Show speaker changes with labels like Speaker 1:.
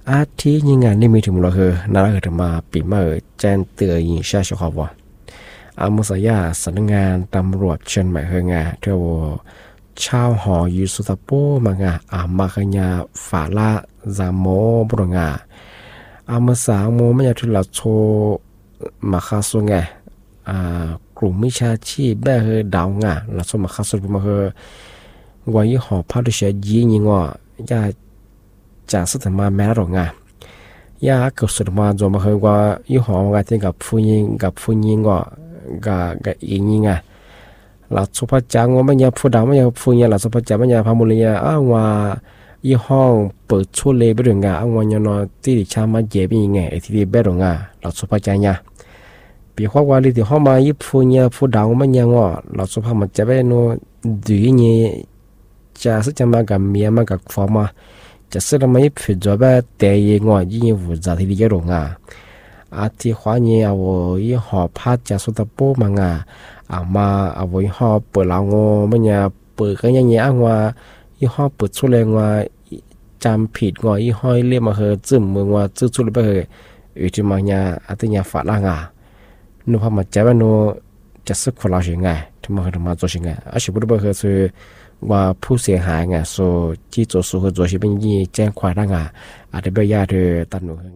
Speaker 1: อาทิยังไงนี่มีถึงเราเหรอน่ารักถึงมาปีมาแจ้งเตือนยิงชาชอบวะมุสยาสำนักงานตำรวจเชียงใหม่เฮงาเที่ยวชาวหอยูสุตาโปมางามาขยาฝาละจามโมบรงามาสางโมไม่อยากทุลาโชมาคาสุงกลุ่มมิชาชีพแบบเฮดาวงาลาโชมาคาสุมาเฮวันยี่หอพาดุเชียยีนิงอยาจากสถามาแม่หรอกยาเกิดสุดมาจนมาเฮว่ายี่หองาที่กับผู้หญิงกับอีนิงเราสุภาพจังว่าไม่ยาผู้ดาวไม่ยาผู้หญิงเราสุภาพจังไม่ยาพามุลีว่ายี่ห้องเปิดช่วยเลยไปถึงว่ายนที่ดิฉันมาเจ็บยังไงที่ดีเบรองเราสุภาพจังปีข้อว่าลิที่ห้องมายี่ผู้หญิงผู้ดาวไม่ยาเราสุภาพมันจะไปโน่ดูนี่จะสึกจะมากับเมียมากับฟอร์มาจะสึกมายี่ผู้จบแต่ยังยี่ผู้จะที่ดีเยอะอาทิตย์ขวานี้เอายี่หอพัดจะสุดโป้มางมาเอายี่หอเปิดเราไม่ยาเปิดกันยังว่ายี่ห้อเปิดช่วยแรงว่าจำผิดยี่ห้อเรียกมาเฮจึ่มเมืองว่าจึ่ช่วยไปเฮที่มายาอาทิตย์ฝาล่างนูพอมาเจ็บนูจะสึกคนเราเสียงไงที่มาเฮมา做เสียงไงอาชีพบุรุษเฮคือว่าผู้เสียหายไงโซที่做สุข做ชีวิตยี่แจ้งความร่างอาจจะไปยาเธอตันหนู